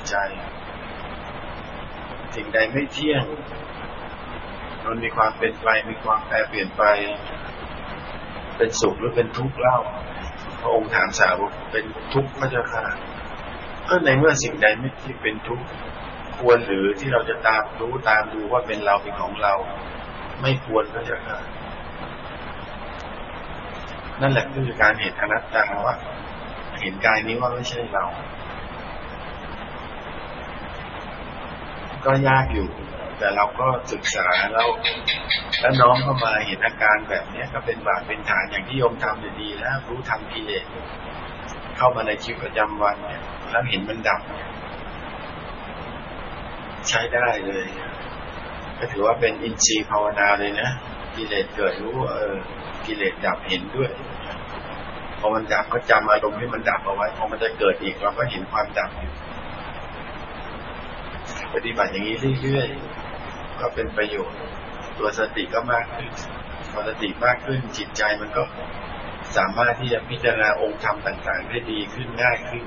ใจสิ่งใดไม่เที่ยงมันมีความเป็นไปมีความแปรเปลี่ยนไปเป็นสุขหรือเป็นทุกข์เล่าพระองค์ถามสาวกเป็นทุกข์พระเจ้าค่ะก็ในเมื่อสิ่งใดไม่ที่เป็นทุกข์ควรหรือที่เราจะตามรู้ตามดูว่าเป็นเราเป็นของเราไม่ควรพระเจ้าค่ะนั่นแหละคือการเห็นอนัตตาว่าเห็นกายนี้ว่าไม่ใช่เราก็ยากอยู่แต่เราก็ศึกษาแล้วน้อมเข้ามาเห็นอาการแบบนี้ก็เป็นบาปเป็นฐานอย่างที่โยมทำอยู่ดีแล้วรู้ทำกิเลสเข้ามาในชีวิตประจำวันเนี่ยแล้วเห็นมันดับใช้ได้เลยก็ถือว่าเป็นอินทรีย์ภาวนาเลยนะกิเลสเกิดรู้กิเลสดับเห็นด้วยพอมันดับก็จำอารมณ์ที่มันดับเอาไว้พอมันจะเกิดอีกเราก็เห็นความดับอยู่ปฏิบัติอย่างนี้เรื่อยๆก็เป็นประโยชน์ตัวสติก็มากขึ้นพอสติมากขึ้นจิตใจมันก็สามารถที่จะพิจารณาองค์ธรรมต่างๆได้ดีขึ้นง่ายขึ้น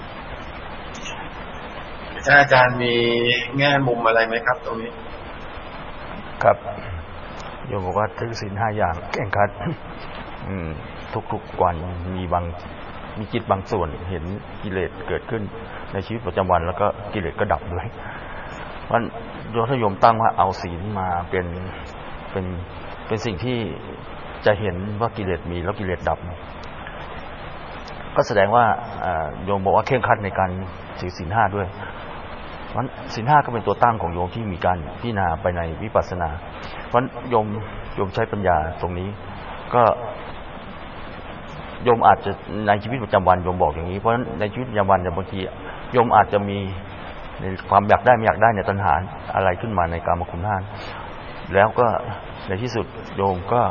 ถ้าอาจารย์มีแง่มุมอะไรไหมครับตรงนี้ครับโยมบอกว่าถือศีล 5อย่างแข่งขันทุกๆวันมีจิตบางส่วนเห็นกิเลสเกิดขึ้นในชีวิตประจำวันแล้วก็กิเลสก็ดับด้วยเพราะถ้าโยมตั้งว่าเอาศีลมาเป็นสิ่งที่จะเห็นว่ากิเลสมีแล้วกิเลสดับก็แสดงว่าโยมบอกว่าเคร่งครัดในการถือศีล 5ด้วยเพราะศีล 5ก็เป็นตัวตั้งของโยมที่มีการพิจารณาไปในวิปัสสนาเพราะโยมใช้ปัญญาตรงนี้ก็โยมอาจจะในชีวิตประจำวันโยมบอกอย่างนี้เพราะในชีวิตประจำวันเนี่ยบางทีโยมอาจจะมีในความอยากได้ไม่อยากได้ในตัณหาอะไรขึ้นมาในกามคุณห้าแล้วก็ในที่สุดโยมก็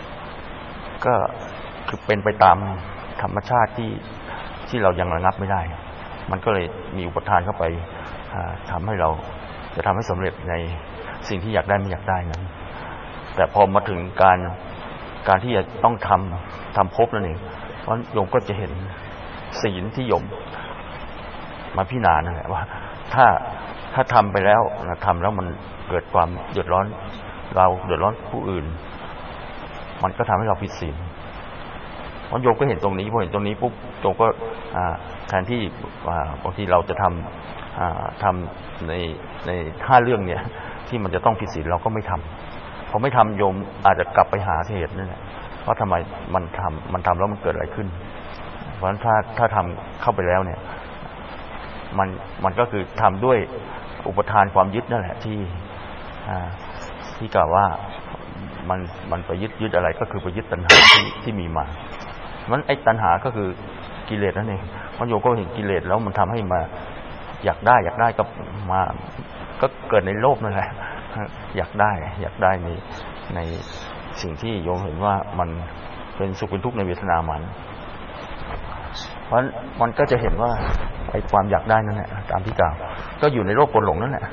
คือเป็นไปตามธรรมชาติที่เรายังระงับไม่ได้มันก็เลยมีอุปทานเข้าไปทำให้เราจะทำให้สำเร็จในสิ่งที่อยากได้ไม่อยากได้นั้นแต่พอมาถึงการที่จะต้องทำภพนั่นเองเพราะโยมก็จะเห็นศีลที่โยมมาพิจารณานั่นแหละว่าถ้าทำไปแล้วทำแล้วมันเกิดความเดือดร้อนเราเดือดร้อนผู้อื่นมันก็ทำให้เราผิดศีลเพราะโยมก็เห็นตรงนี้พอเห็นตรงนี้ปุ๊บโยมก็แทนที่บางทีเราจะทำใน5เรื่องเนี่ยที่มันจะต้องผิดศีลเราก็ไม่ทำพอไม่ทำโยมอาจจะกลับไปหาเหตุนั่นแหละว่าทำไมมันทำแล้วมันเกิดอะไรขึ้นเพราะฉะนั้นถ้าทำเข้าไปแล้วเนี่ยมันก็คือทำด้วยอุปทานความยึดนั่นแหละที่กล่าวว่ามันไปยึดอะไรก็คือไปยึดตัณหาที่มีมามันไอ้ตัณหาก็คือกิเลสนั่นเองมันโยก็เห็นกิเลสแล้วมันทำให้มาอยากได้ก็มาก็เกิดในโลภนั่นแหละอยากได้ในสิ่งที่โยมเห็นว่ามันเป็นสุขเป็นทุกข์ในเวทนาเพราะมันก็จะเห็นว่าไอ้ความอยากได้นั่นแหละตามที่กล่าวก็อยู่ในโลกกลหลงนั่นแหละ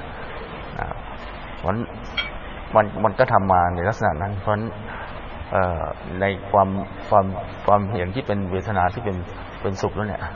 มันก็ทำมาในลักษณะนั้นเพราะในความเห็นที่เป็นเวทนาที่เป็นสุขแล้วเนี่ย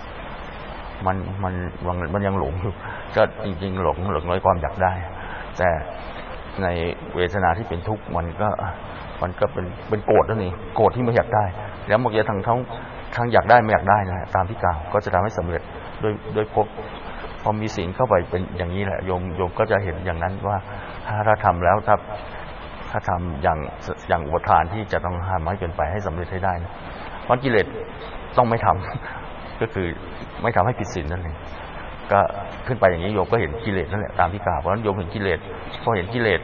มันยังหลงอยู่ก็จริงๆหลงในความอยากได้แต่ในเวทนาที่เป็นทุกข์มันก็เป็นโกรธนั่นเองโกรธที่ไม่อยากได้แล้วมันจะทั้งอยากได้ไม่อยากได้นะตามที่กล่าวก็จะทำให้สำเร็จโดยพบพอมีศีลเข้าไปเป็นอย่างนี้แหละโยมก็จะเห็นอย่างนั้นว่าถ้าทำแล้วถ้าทำอย่างอุปทานที่จะต้องทำให้เป็นไปให้สำเร็จให้ได้นะเพราะกิเลสต้องไม่ทำก็คือไม่ทำให้ผิดศีลนั่นเองก็ขึ้นไปอย่างนี้โยมก็เห็นกิเลสนั่นแหละตามที่กล่าวเพราะฉะนั้นโยมเห็นกิเลสพอเห็นกิเลส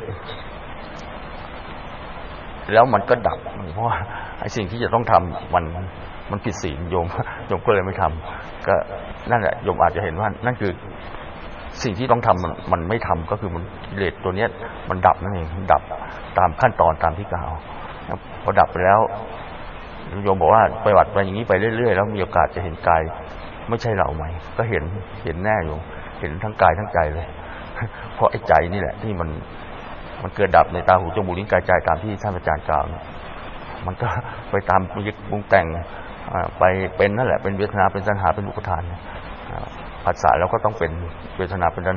แล้วมันก็ดับเพราะว่าไอ้สิ่งที่จะต้องทำมันผิดศีลโยมก็เลยไม่ทำก็นั่นแหละโยมอาจจะเห็นว่านั่นคือสิ่งที่ต้องทำมันไม่ทำก็คือมันกิเลสตัวนี้มันดับนั่นเองดับตามขั้นตอนตามที่กล่าวพอดับไปแล้วโยมบอกว่าปฏิบัติไปอย่างนี้ไปเรื่อยๆแล้วมีโอกาสจะเห็นกายไม่ใช่เราไหมก็เห็นแน่อยู่เห็นทั้งกายทั้งใจเลยเพราะไอ้ใจนี่แหละที่มันเกิดดับในตาหูจมูกลิ้นกายใจตามที่ท่านอาจารย์กล่าวมันก็ไปตามยึดปรุงแต่งไปเป็นนั่นแหละเป็นเวทนาเป็นตัณหาเป็นอุปทานภาษาแล้วก็ต้องเป็นเวทนาเป็น